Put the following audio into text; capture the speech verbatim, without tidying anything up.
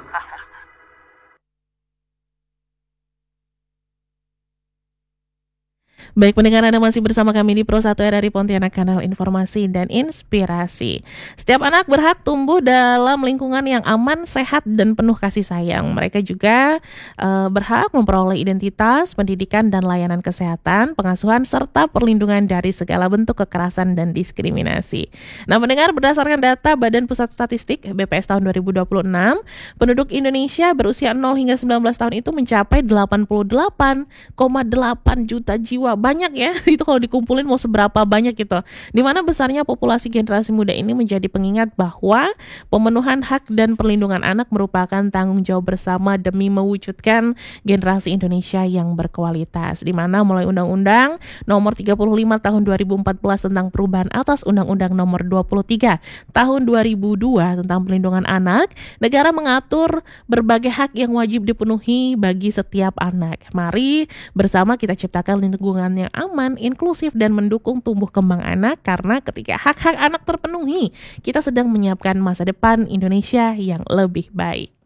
Baik pendengar, Anda masih bersama kami di Pro satu R R I Pontianak, kanal informasi dan inspirasi. Setiap anak berhak tumbuh dalam lingkungan yang aman, sehat, dan penuh kasih sayang. Mereka juga uh, berhak memperoleh identitas, pendidikan, dan layanan kesehatan, pengasuhan, serta perlindungan dari segala bentuk kekerasan dan diskriminasi. Nah pendengar, berdasarkan data Badan Pusat Statistik B P S tahun dua ribu dua puluh enam, penduduk Indonesia berusia nol hingga sembilan belas tahun itu mencapai delapan puluh delapan koma delapan juta jiwa. Banyak ya, itu kalau dikumpulin mau seberapa banyak gitu. Dimana besarnya populasi generasi muda ini menjadi pengingat bahwa pemenuhan hak dan perlindungan anak merupakan tanggung jawab bersama demi mewujudkan generasi Indonesia yang berkualitas. Dimana mulai Undang-Undang Nomor tiga puluh lima Tahun dua ribu empat belas tentang perubahan atas Undang-Undang Nomor dua puluh tiga Tahun dua ribu dua tentang perlindungan anak, negara mengatur berbagai hak yang wajib dipenuhi bagi setiap anak. Mari bersama kita ciptakan lingkungan yang aman, inklusif, dan mendukung tumbuh kembang anak, karena ketika hak-hak anak terpenuhi, kita sedang menyiapkan masa depan Indonesia yang lebih baik.